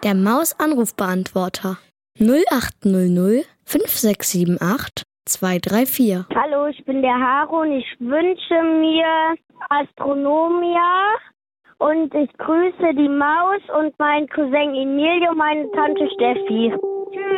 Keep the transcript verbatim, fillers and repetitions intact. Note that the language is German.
Der Maus-Anrufbeantworter. null acht null null fünf sechs sieben acht zwei drei vier. Hallo, ich bin der Haro und ich wünsche mir Astronomia und ich grüße die Maus und meinen Cousin Emilio, meine Tante Steffi. Tschüss.